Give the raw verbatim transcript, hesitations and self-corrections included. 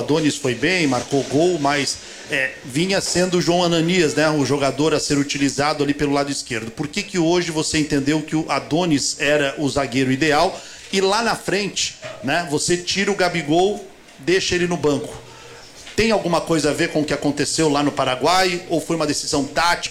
Adonis foi bem, marcou gol, mas é, vinha sendo o João Ananias, né, o jogador a ser utilizado ali pelo lado esquerdo. Por que que hoje você entendeu que o Adonis era o zagueiro ideal e lá na frente, né, você tira o Gabigol, deixa ele no banco? Tem alguma coisa a ver com o que aconteceu lá no Paraguai ou foi uma decisão tática?